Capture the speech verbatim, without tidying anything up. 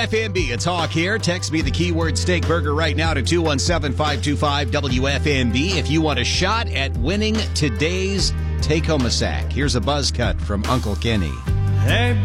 F M B, it's Hawk here. Text me the keyword steak burger right now to two one seven, five two five, W F M B if you want a shot at winning today's take-home a sack. Here's a buzz cut from Uncle Kenny. Hey.